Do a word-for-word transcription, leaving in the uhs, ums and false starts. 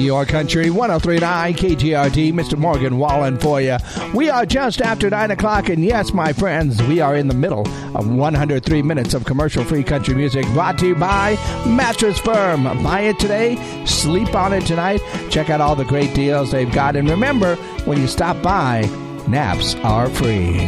your country, one oh three point nine K G R T, Mister Morgan Wallen for you. We are just after nine o'clock, and yes, my friends, we are in the middle of one hundred three minutes of commercial-free country music brought to you by Mattress Firm. Buy it today, sleep on it tonight, check out all the great deals they've got, and remember, when you stop by, naps are free.